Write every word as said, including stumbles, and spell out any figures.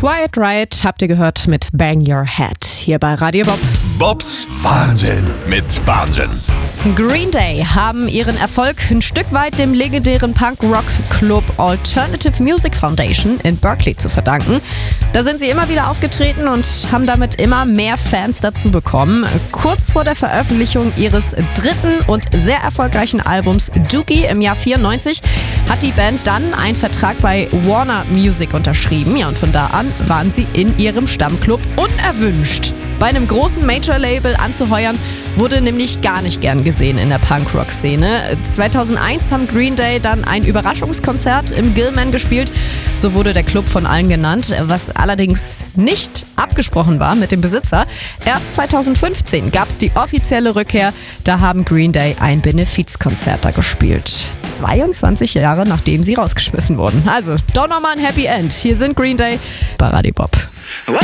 Quiet Riot habt ihr gehört mit Bang Your Head hier bei Radio Bob. Bobs Wahnsinn mit Wahnsinn. Green Day haben ihren Erfolg ein Stück weit dem legendären Punk-Rock-Club Alternative Music Foundation in Berkeley zu verdanken. Da sind sie immer wieder aufgetreten und haben damit immer mehr Fans dazu bekommen. Kurz vor der Veröffentlichung ihres dritten und sehr erfolgreichen Albums Dookie im Jahr vierundneunzig hat die Band dann einen Vertrag bei Warner Music unterschrieben. Ja, und von da an waren sie in ihrem Stammclub unerwünscht. Bei einem großen Major-Label anzuheuern, wurde nämlich gar nicht gern gesehen in der Punk-Rock-Szene. zweitausendeins haben Green Day dann ein Überraschungskonzert im Gilman gespielt. So wurde der Club von allen genannt, was allerdings nicht abgesprochen war mit dem Besitzer. Erst zweitausendfünfzehn gab es die offizielle Rückkehr. Da haben Green Day ein Benefizkonzert da gespielt. zweiundzwanzig Jahre nachdem sie rausgeschmissen wurden. Also, doch nochmal ein Happy End. Hier sind Green Day bei Radio Bob.